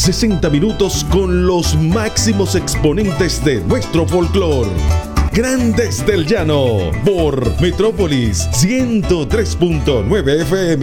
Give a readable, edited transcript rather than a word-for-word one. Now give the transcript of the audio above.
60 minutos con los máximos exponentes de nuestro folclore. Grandes del Llano por Metrópolis 103.9 FM.